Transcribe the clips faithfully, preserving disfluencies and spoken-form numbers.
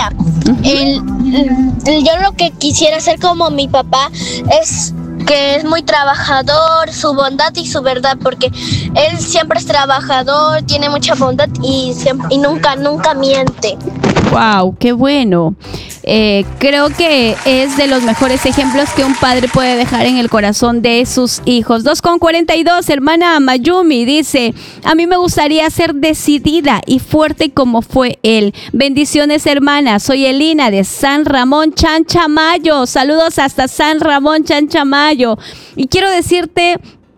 mira, el, el- yo lo que quisiera hacer como mi papá es que es muy trabajador, su bondad y su verdad, porque él siempre es trabajador, tiene mucha bondad y, siempre, y nunca, nunca miente. Wow, qué bueno. Eh, creo que es de los mejores ejemplos que un padre puede dejar en el corazón de sus hijos. dos con cuarenta y dos, hermana Mayumi dice, a mí me gustaría ser decidida y fuerte como fue él. Bendiciones, hermana. Soy Elina de San Ramón Chanchamayo. Saludos hasta San Ramón Chanchamayo. Y quiero decirte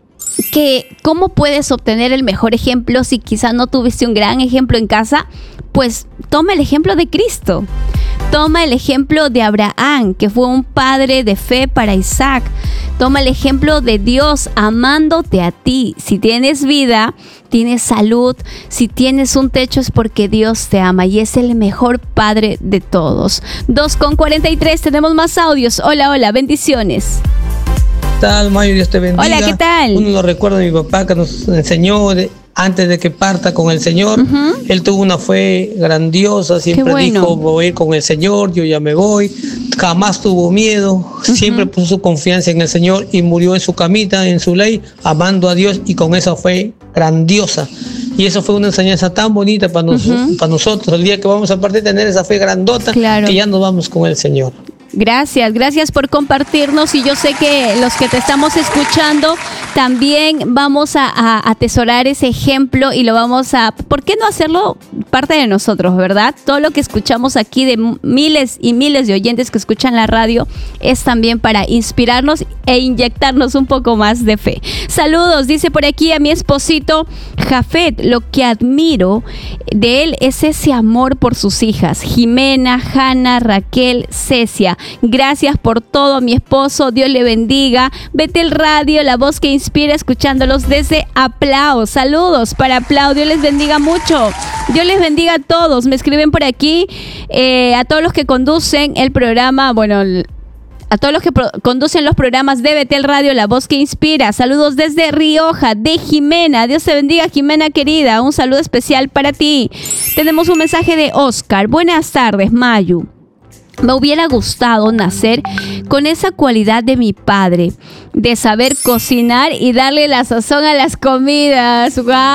que cómo puedes obtener el mejor ejemplo si quizá no tuviste un gran ejemplo en casa. Pues toma el ejemplo de Cristo. Toma el ejemplo de Abraham, que fue un padre de fe para Isaac. Toma el ejemplo de Dios amándote a ti. Si tienes vida, tienes salud, si tienes un techo es porque Dios te ama y es el mejor padre de todos. dos con cuarenta y tres, tenemos más audios. Hola, hola, bendiciones. ¿Qué tal, Mayo? Dios te bendiga. Hola, ¿qué tal? Uno lo recuerda de mi papá que nos enseñó de, antes de que parta con el Señor. Uh-huh. Él tuvo una fe grandiosa, siempre bueno. dijo, voy a ir con el Señor, yo ya me voy. Jamás tuvo miedo, uh-huh. siempre puso su confianza en el Señor y murió en su camita, en su ley, amando a Dios y con esa fe grandiosa. Y eso fue una enseñanza tan bonita para, nos, uh-huh. para nosotros. El día que vamos a partir, tener esa fe grandota, claro. que ya nos vamos con el Señor. Gracias, gracias por compartirnos y yo sé que los que te estamos escuchando también vamos a, a atesorar ese ejemplo y lo vamos a, ¿por qué no hacerlo parte de nosotros, verdad? Todo lo que escuchamos aquí de miles y miles de oyentes que escuchan la radio es también para inspirarnos e inyectarnos un poco más de fe. Saludos, dice por aquí a mi esposito Jafet, lo que admiro de él es ese amor por sus hijas, Jimena, Hanna, Raquel, Cecia. Gracias por todo, mi esposo, Dios le bendiga. Betel Radio, la voz que inspira, escuchándolos desde Aplau. Saludos para Aplau, Dios les bendiga mucho. Dios les bendiga a todos. Me escriben por aquí, eh, a todos los que conducen el programa, bueno, a todos los que pro- conducen los programas de Betel Radio, la voz que inspira. Saludos desde Rioja, de Jimena. Dios te bendiga, Jimena querida. Un saludo especial para ti. Tenemos un mensaje de Oscar. Buenas tardes, Mayu. Me hubiera gustado nacer con esa cualidad de mi padre, de saber cocinar y darle la sazón a las comidas.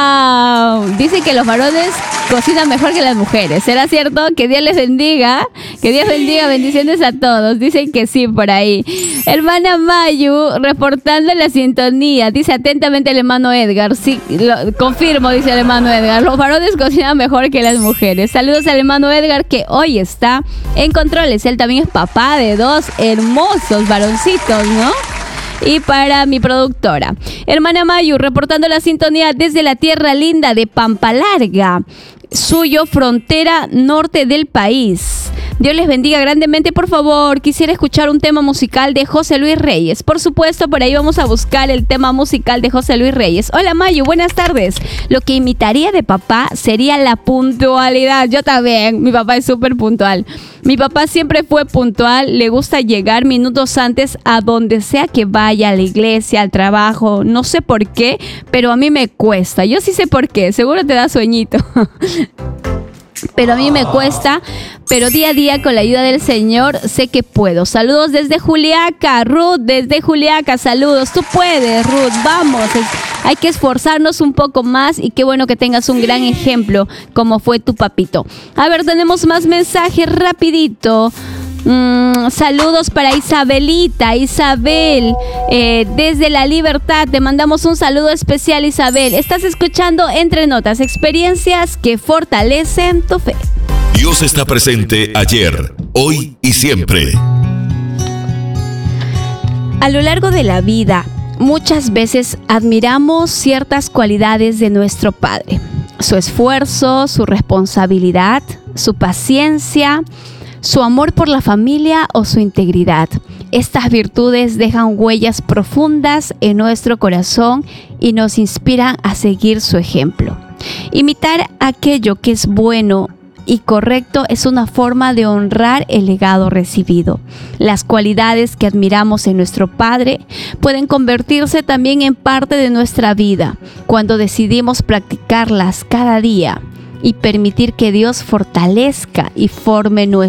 ¡Wow! Dicen que los varones cocinan mejor que las mujeres. ¿Será cierto? Que Dios les bendiga. Que Dios bendiga. Bendiciones a todos. Dicen que sí por ahí. Hermana Mayu, reportando la sintonía. Dice atentamente el hermano Edgar. Sí, lo, confirmo, dice el hermano Edgar. Los varones cocinan mejor que las mujeres. Saludos al hermano Edgar que hoy está en control. Él también es papá de dos hermosos varoncitos, ¿no? Y para mi productora, hermana Mayu, reportando la sintonía desde la tierra linda de Pampa Larga, Suyo, frontera norte del país. Dios les bendiga grandemente. Por favor, quisiera escuchar un tema musical de José Luis Reyes. Por supuesto, por ahí vamos a buscar el tema musical de José Luis Reyes. Hola, Mayu, buenas tardes. Lo que imitaría de papá sería la puntualidad. Yo también, mi papá es súper puntual. Mi papá siempre fue puntual, le gusta llegar minutos antes a donde sea que vaya, a la iglesia, al trabajo. No sé por qué, pero a mí me cuesta. Yo sí sé por qué, seguro te da sueñito. Pero a mí me cuesta, pero día a día con la ayuda del Señor sé que puedo. Saludos desde Juliaca, Ruth, desde Juliaca, saludos. Tú puedes, Ruth, vamos. Es, hay que esforzarnos un poco más y qué bueno que tengas un gran ejemplo como fue tu papito. A ver, tenemos más mensajes rapidito. Mm, saludos para Isabelita, Isabel, eh, desde La Libertad, te mandamos un saludo especial, Isabel. Estás escuchando Entre Notas, experiencias que fortalecen tu fe. Dios está presente ayer, hoy y siempre. A lo largo de la vida, muchas veces admiramos ciertas cualidades de nuestro Padre. Su esfuerzo, su responsabilidad, su paciencia, su amor por la familia o su integridad. Estas virtudes dejan huellas profundas en nuestro corazón y nos inspiran a seguir su ejemplo. Imitar aquello que es bueno y correcto es una forma de honrar el legado recibido. Las cualidades que admiramos en nuestro Padre pueden convertirse también en parte de nuestra vida cuando decidimos practicarlas cada día y permitir que Dios fortalezca y forme nuestra